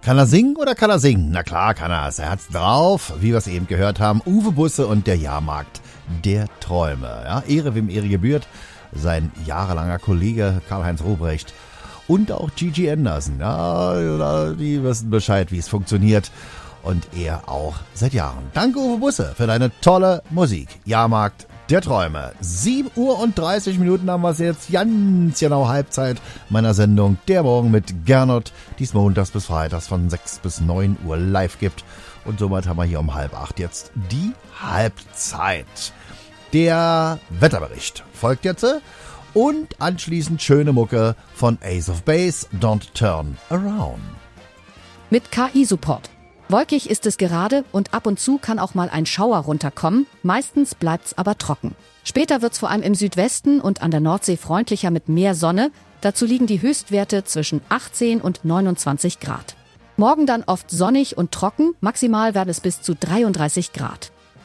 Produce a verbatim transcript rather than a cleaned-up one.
Kann er singen oder kann er singen? Na klar kann er es. Er hat's drauf, wie wir es eben gehört haben. Uwe Busse und der Jahrmarkt der Träume. Ja, Ehre wem Ehre gebührt. Sein jahrelanger Kollege Karl-Heinz Ruprecht und auch Gigi Anderson. Ja, die wissen Bescheid, wie es funktioniert. Und er auch seit Jahren. Danke, Uwe Busse, für deine tolle Musik. Jahrmarkt der Träume. sieben Uhr und dreißig Minuten haben wir es jetzt. Ganz genau Halbzeit meiner Sendung Der Morgen mit Gernot, die es montags bis freitags von sechs bis neun Uhr live gibt. Und somit haben wir hier um halb acht jetzt die Halbzeit. Der Wetterbericht folgt jetzt. Und anschließend schöne Mucke von Ace of Base, Don't Turn Around. Mit K I-Support. Wolkig ist es gerade und ab und zu kann auch mal ein Schauer runterkommen. Meistens bleibt's aber trocken. Später wird's vor allem im Südwesten und an der Nordsee freundlicher mit mehr Sonne. Dazu liegen die Höchstwerte zwischen achtzehn und neunundzwanzig Grad. Morgen dann oft sonnig und trocken. Maximal werden es bis zu dreiunddreißig Grad.